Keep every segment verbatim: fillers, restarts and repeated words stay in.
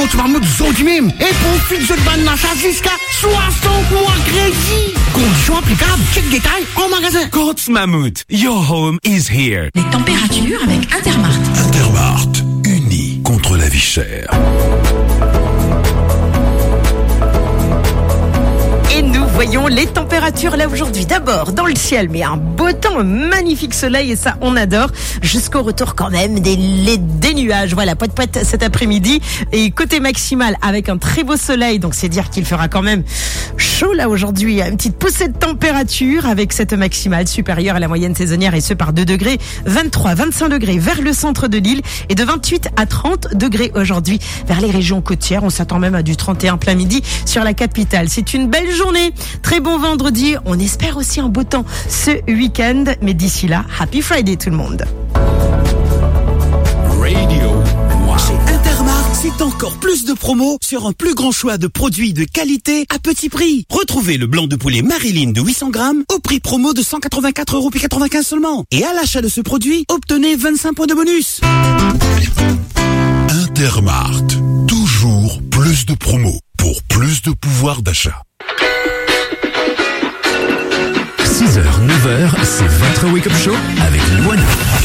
compte Mahmoud Zodimim et profite de ban l'achat jusqu'à soixante mois crédit. Conditions applicables, check détail en magasin. Courts Mahmoud, your home is here. Les températures avec Intermart. Intermart, unis contre la vie chère. Et nous voyons les températures là aujourd'hui. D'abord dans le ciel, mais un beau temps, un magnifique soleil et ça on adore. Jusqu'au retour quand même des, les, des nuages. Voilà, poète poète cet après-midi. Et côté maximal avec un très beau soleil, donc c'est dire qu'il fera quand même chaud là aujourd'hui. Une petite poussée de température avec cette maximale supérieure à la moyenne saisonnière et ce par deux degrés. vingt-trois, vingt-cinq degrés vers le centre de l'île et de vingt-huit à trente degrés aujourd'hui vers les régions côtières. On s'attend même à du trente et un plein midi sur la capitale. C'est une belle journée. Très bon vendredi. On espère aussi un beau temps ce week-end. Mais d'ici là, Happy Friday tout le monde. Radio One. Chez Intermart, c'est encore plus de promos sur un plus grand choix de produits de qualité à petit prix. Retrouvez le blanc de poulet Marilyn de huit cents grammes au prix promo de cent quatre-vingt-quatre euros quatre-vingt-quinze seulement. Et à l'achat de ce produit, obtenez vingt-cinq points de bonus. Intermart, toujours plus de promos pour plus de pouvoir d'achat. six heures, neuf heures, c'est votre Wake Up Show avec Luana.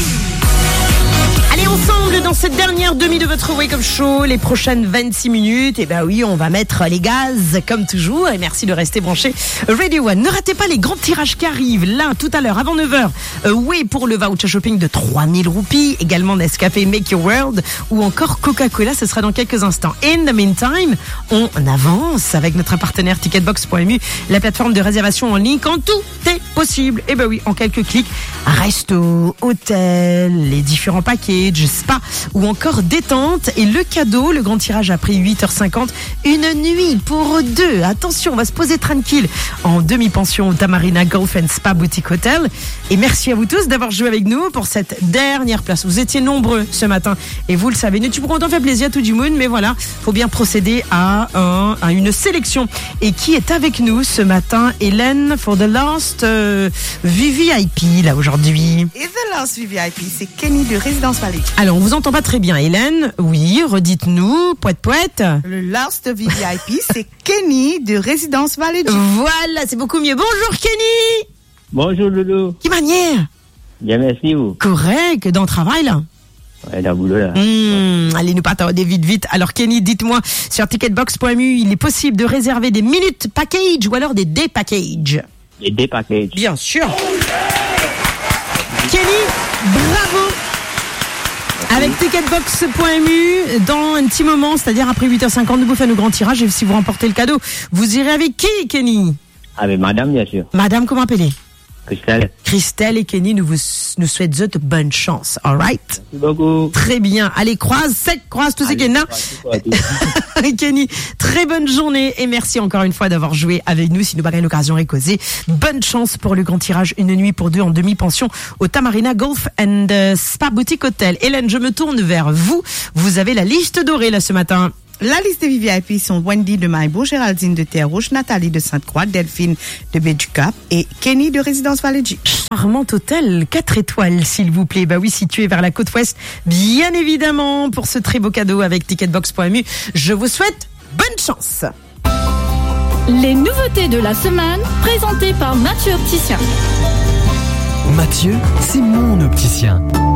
Allez ensemble dans cette dernière demi de votre Wake Up Show, les prochaines vingt-six minutes. Et ben oui, on va mettre les gaz comme toujours. Et merci de rester branchés. Radio One, ne ratez pas les grands tirages qui arrivent là tout à l'heure avant neuf heures. Euh, oui, pour le voucher shopping de trois mille roupies. Également Nescafé Make Your World ou encore Coca-Cola. Ce sera dans quelques instants. In the meantime, on avance avec notre partenaire ticketbox point m u, la plateforme de réservation en ligne quand tout est possible. Et ben oui, en quelques clics. Resto, hôtel, les différents packages, spa ou encore détente. Et le cadeau, le grand tirage a pris huit heures cinquante, une nuit pour deux. Attention, on va se poser tranquille en demi-pension au Tamarina Golf and Spa Boutique Hotel. Et merci à vous tous d'avoir joué avec nous pour cette dernière place. Vous étiez nombreux ce matin et vous le savez. Nous, tu pourras en faire plaisir à tout du monde, mais voilà, faut bien procéder à, un, à une sélection. Et qui est avec nous ce matin? Hélène, for the last euh, V V I P là aujourd'hui. Et the last V V I P, c'est Kenny de Résidence Valley. Alors, on vous entend pas très bien, Hélène. Oui, redites-nous, poète poète. Le last V V I P, c'est Kenny de Résidence Valley. Voilà, c'est beaucoup mieux. Bonjour Kenny. Bonjour Loulou. Qui manière? Bien, merci vous. Correct, dans le travail là. Ouais, dans le boulot là. Mmh, allez, nous partons vite, vite. Alors Kenny, dites-moi, sur ticketbox point m u, il est possible de réserver des minutes package ou alors des day package? Des day package. Bien sûr. Kenny, bravo. Avec ticketbox point m u, dans un petit moment, c'est-à-dire après huit heures cinquante, nous vous faites nos grands tirages et si vous remportez le cadeau, vous irez avec qui, Kenny? Avec madame, bien sûr. Madame, comment appeler? Christelle. Christelle et Kenny, nous vous nous souhaitons de bonne chance. All right? Merci beaucoup. Très bien. Allez, croise, sec, croise tous ces Kenna. Kenny, très bonne journée et merci encore une fois d'avoir joué avec nous. Si nous avons l'occasion de causer, bonne chance pour le grand tirage une nuit pour deux en demi-pension au Tamarina Golf and Spa Boutique Hotel. Hélène, je me tourne vers vous. Vous avez la liste dorée là ce matin. La liste des V V I P sont Wendy de Maillebourg, Géraldine de Terre-Rouge, Nathalie de Sainte-Croix, Delphine de Baie-du-Cap et Kenny de Résidence Valley. Charmant hôtel, quatre étoiles s'il vous plaît. Bah oui, situé vers la côte ouest, bien évidemment, pour ce très beau cadeau avec ticketbox point m u. Je vous souhaite bonne chance. Les nouveautés de la semaine, présentées par Mathieu Opticien. Mathieu, c'est mon opticien.